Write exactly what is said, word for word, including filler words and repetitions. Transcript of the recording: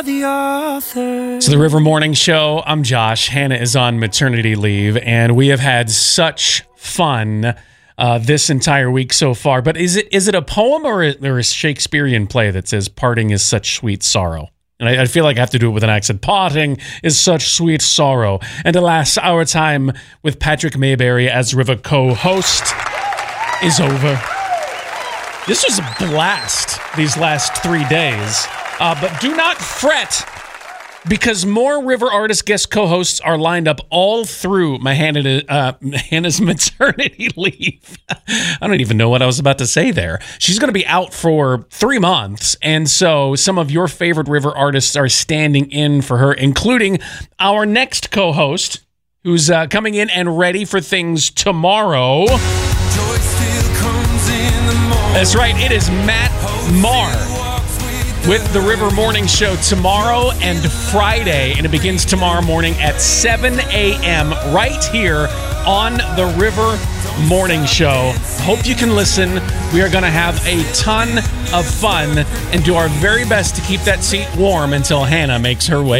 The author. So the River Morning Show, I'm Josh. Hannah is on maternity leave, and we have had such fun uh, this entire week so far. But is it is it a poem or a, or a Shakespearean play that says parting is such sweet sorrow? And I, I feel like I have to do it with an accent. Parting is such sweet sorrow. And alas, our time with Patrick Mayberry as River co-host is over. This was a blast these last three days. Uh, but do not fret, because more River Artist guest co-hosts are lined up all through my Hannah, uh, Hannah's maternity leave. I don't even know what I was about to say there. She's going to be out for three months, and so some of your favorite River Artists are standing in for her, including our next co-host, who's uh, coming in and ready for things tomorrow. Joy still comes in the morning. That's right, it is Matt Marr with the River Morning Show tomorrow and Friday, and it begins tomorrow morning at seven a.m. right here on the River Morning Show. Hope you can listen. We are going to have a ton of fun and do our very best to keep that seat warm until Hannah makes her way